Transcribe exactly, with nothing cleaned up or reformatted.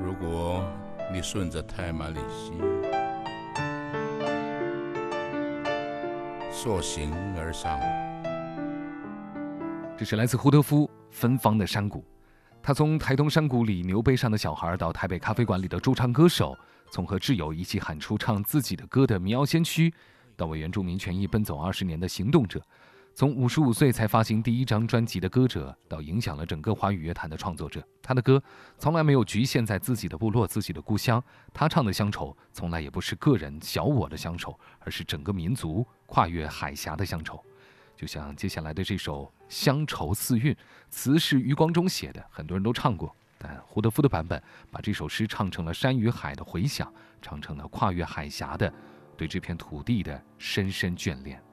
如果你顺着太满里溪溯行而上， 这是来自胡德夫芬芳的山谷。他从台东山谷里牛背上的小孩，到台北咖啡馆里的驻唱歌手，从和挚友一起喊出唱自己的歌的民谣先驱，到为原住民权益奔走二十年的行动者，从五十五岁才发行第一张专辑的歌者，到影响了整个华语乐坛的创作者。他的歌从来没有局限在自己的部落、自己的故乡，他唱的乡愁从来也不是个人小我的乡愁，而是整个民族跨越海峡的乡愁。就像接下来的这首《乡愁四韵》，词是余光中写的，很多人都唱过，但胡德夫的版本把这首诗唱成了山与海的回响，唱成了跨越海峡的对这片土地的深深眷恋。